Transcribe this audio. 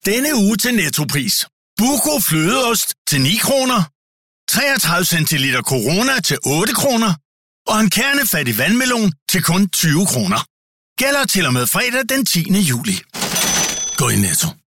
Denne uge til Nettopris. Buco flødeost til 9 kroner. 33 centiliter Corona til 8 kroner. Og en kernefattig vandmelon til kun 20 kroner. Gælder til og med fredag den 10. juli. Gå i Netto.